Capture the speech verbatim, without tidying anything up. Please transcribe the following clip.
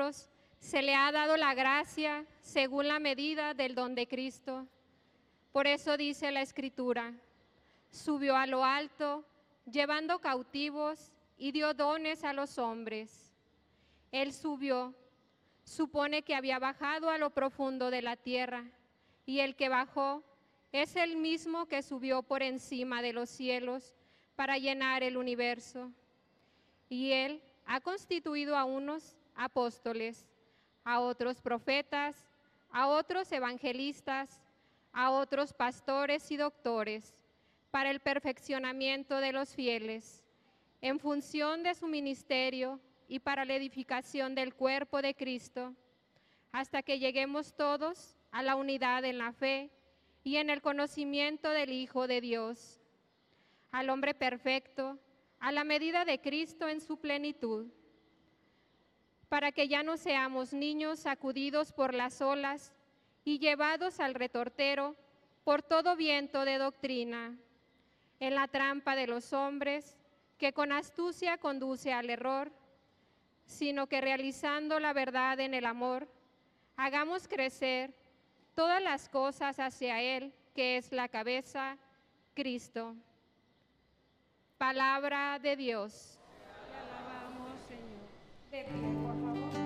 nosotros se le ha dado la gracia según la medida del don de Cristo. Por eso dice la Escritura: subió a lo alto, llevando cautivos, y dio dones a los hombres. Él subió, supone que había bajado a lo profundo de la tierra, y el que bajó es el mismo que subió por encima de los cielos para llenar el universo. Y él ha constituido a unos apóstoles, a otros profetas, a otros evangelistas, a otros pastores y doctores, para el perfeccionamiento de los fieles, en función de su ministerio y para la edificación del cuerpo de Cristo, hasta que lleguemos todos a la unidad en la fe y en el conocimiento del Hijo de Dios, al hombre perfecto, a la medida de Cristo en su plenitud, para que ya no seamos niños sacudidos por las olas y llevados al retortero por todo viento de doctrina, en la trampa de los hombres que con astucia conduce al error, sino que realizando la verdad en el amor, hagamos crecer todas las cosas hacia Él, que es la cabeza, Cristo. Palabra de Dios. Te alabamos, Señor. De pie.